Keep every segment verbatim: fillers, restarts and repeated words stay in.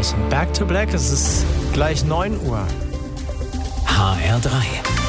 und Back to Black. Es ist gleich neun Uhr. H R drei.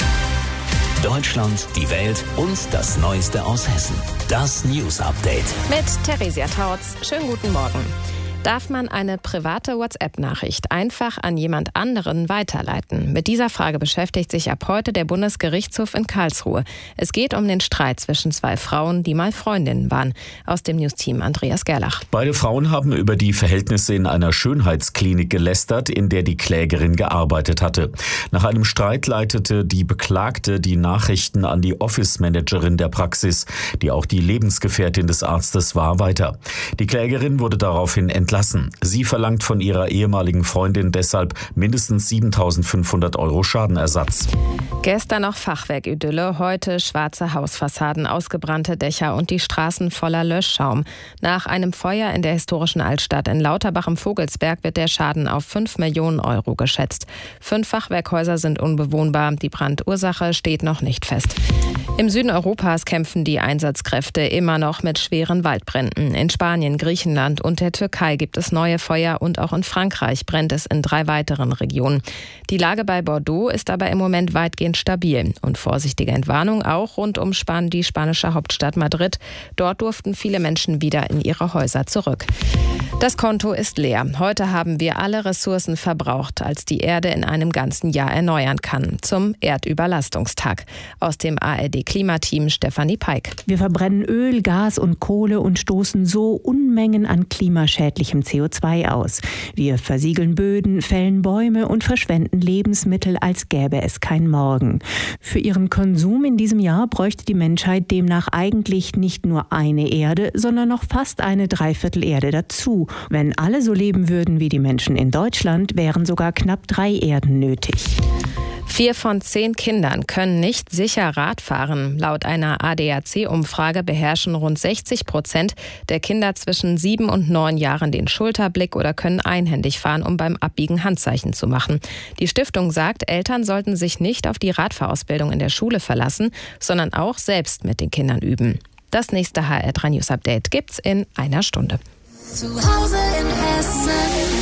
Deutschland, die Welt und das Neueste aus Hessen. Das News Update. Mit Theresia Tautz. Schönen guten Morgen. Darf man eine private WhatsApp-Nachricht einfach an jemand anderen weiterleiten? Mit dieser Frage beschäftigt sich ab heute der Bundesgerichtshof in Karlsruhe. Es geht um den Streit zwischen zwei Frauen, die mal Freundinnen waren. Aus dem News-Team Andreas Gerlach. Beide Frauen haben über die Verhältnisse in einer Schönheitsklinik gelästert, in der die Klägerin gearbeitet hatte. Nach einem Streit leitete die Beklagte die Nachrichten an die Office-Managerin der Praxis, die auch die Lebensgefährtin des Arztes war, weiter. Die Klägerin wurde daraufhin entlassen. Sie verlangt von ihrer ehemaligen Freundin deshalb mindestens siebentausendfünfhundert Euro Schadenersatz. Gestern noch Fachwerkidylle, heute schwarze Hausfassaden, ausgebrannte Dächer und die Straßen voller Löschschaum. Nach einem Feuer in der historischen Altstadt in Lauterbach im Vogelsberg wird der Schaden auf fünf Millionen Euro geschätzt. Fünf Fachwerkhäuser sind unbewohnbar. Die Brandursache steht noch nicht fest. Im Süden Europas kämpfen die Einsatzkräfte immer noch mit schweren Waldbränden. In Spanien, Griechenland und der Türkei gibt es neue Feuer und auch in Frankreich brennt es in drei weiteren Regionen. Die Lage bei Bordeaux ist aber im Moment weitgehend stabil und vorsichtige Entwarnung auch rund um Span- die spanische Hauptstadt Madrid. Dort durften viele Menschen wieder in ihre Häuser zurück. Das Konto ist leer. Heute haben wir alle Ressourcen verbraucht, als die Erde in einem ganzen Jahr erneuern kann. Zum Erdüberlastungstag. Aus dem A R D-Klimateam Stefanie Peik. Wir verbrennen Öl, Gas und Kohle und stoßen so Unmengen an klimaschädlichem C O zwei aus. Wir versiegeln Böden, fällen Bäume und verschwenden Lebensmittel, als gäbe es kein Morgen. Für ihren Konsum in diesem Jahr bräuchte die Menschheit demnach eigentlich nicht nur eine Erde, sondern noch fast eine Dreiviertelerde dazu. Wenn alle so leben würden wie die Menschen in Deutschland, wären sogar knapp drei Erden nötig. Vier von zehn Kindern können nicht sicher Rad fahren. Laut einer A D A C-Umfrage beherrschen rund sechzig Prozent der Kinder zwischen sieben und neun Jahren den Schulterblick oder können einhändig fahren, um beim Abbiegen Handzeichen zu machen. Die Stiftung sagt, Eltern sollten sich nicht auf die Radfahrausbildung in der Schule verlassen, sondern auch selbst mit den Kindern üben. Das nächste H R drei News Update gibt's in einer Stunde. Zu Hause in Hessen.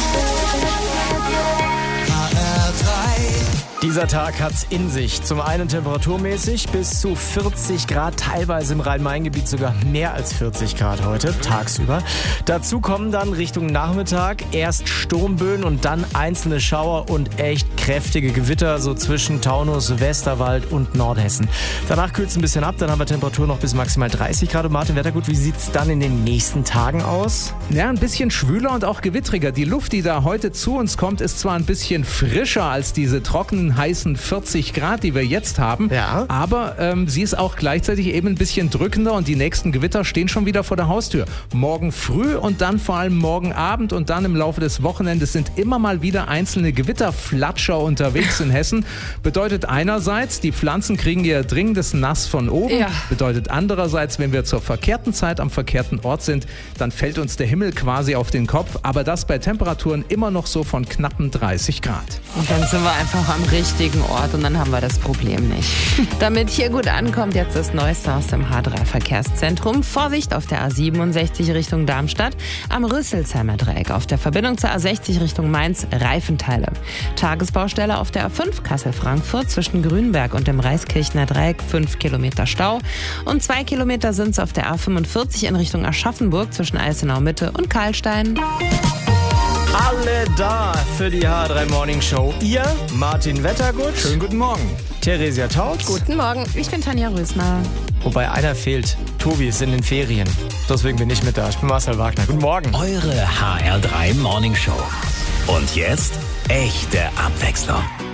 H R drei. Dieser Tag hat's in sich. Zum einen temperaturmäßig bis zu vierzig Grad, teilweise im Rhein-Main-Gebiet sogar mehr als vierzig Grad heute, tagsüber. Dazu kommen dann Richtung Nachmittag erst Sturmböen und dann einzelne Schauer und echt kräftige Gewitter, so zwischen Taunus, Westerwald und Nordhessen. Danach kühlt's ein bisschen ab, dann haben wir Temperaturen noch bis maximal dreißig Grad. Und Martin Wettergut, wie sieht's dann in den nächsten Tagen aus? Ja, ein bisschen schwüler und auch gewittriger. Die Luft, die da heute zu uns kommt, ist zwar ein bisschen frischer als diese trockenen, heißen vierzig Grad, die wir jetzt haben. Ja. Aber ähm, sie ist auch gleichzeitig eben ein bisschen drückender und die nächsten Gewitter stehen schon wieder vor der Haustür. Morgen früh und dann vor allem morgen Abend und dann im Laufe des Wochenendes sind immer mal wieder einzelne Gewitterflatscher unterwegs in Hessen. Bedeutet einerseits, die Pflanzen kriegen ihr dringendes Nass von oben. Ja. Bedeutet andererseits, wenn wir zur verkehrten Zeit am verkehrten Ort sind, dann fällt uns der Himmel quasi auf den Kopf. Aber das bei Temperaturen immer noch so von knappen dreißig Grad. Und dann sind wir einfach am richtigen Ort und dann haben wir das Problem nicht. Damit hier gut ankommt, jetzt das Neueste aus dem H drei Verkehrszentrum. Vorsicht auf der A siebenundsechzig Richtung Darmstadt, am Rüsselsheimer Dreieck. Auf der Verbindung zur A sechzig Richtung Mainz Reifenteile. Tagesbaustelle auf der A fünf Kassel-Frankfurt zwischen Grünberg und dem Reiskirchner Dreieck, fünf Kilometer Stau. Und zwei Kilometer sind es auf der A fünfundvierzig in Richtung Aschaffenburg zwischen Eisenau Mitte und Karlstein. Alle da für die H drei Morning Show. Ihr, Martin Wettergut. Schönen guten Morgen. Theresia Tautz. Guten Morgen. Ich bin Tanja Rösner. Wobei einer fehlt. Tobi ist in den Ferien. Deswegen bin ich mit da. Ich bin Marcel Wagner. Guten Morgen. Eure H R drei Morning Show. Und jetzt echte Abwechslung.